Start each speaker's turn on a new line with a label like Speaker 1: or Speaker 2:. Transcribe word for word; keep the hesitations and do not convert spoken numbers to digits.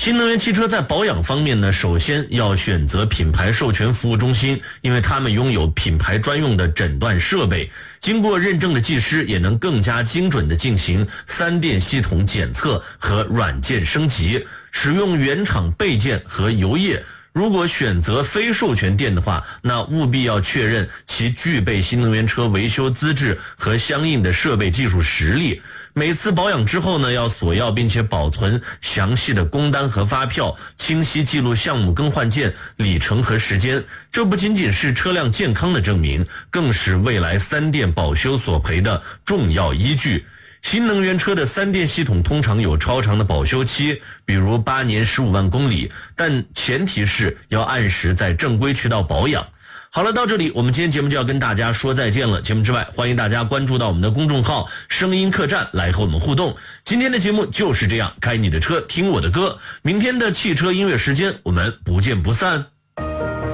Speaker 1: 新能源汽车在保养方面呢，首先要选择品牌授权服务中心，因为他们拥有品牌专用的诊断设备，经过认证的技师也能更加精准地进行三电系统检测和软件升级，使用原厂备件和油液。如果选择非授权店的话，那务必要确认其具备新能源车维修资质和相应的设备技术实力。每次保养之后呢，要索要并且保存详细的工单和发票，清晰记录项目更换件里程和时间。这不仅仅是车辆健康的证明，更是未来三电保修索赔的重要依据。新能源车的三电系统通常有超长的保修期，比如八年十五万公里，但前提是要按时在正规渠道保养。好了，到这里我们今天节目就要跟大家说再见了。节目之外，欢迎大家关注到我们的公众号声音客栈来和我们互动。今天的节目就是这样，开你的车听我的歌，明天的汽车音乐时间我们不见不散。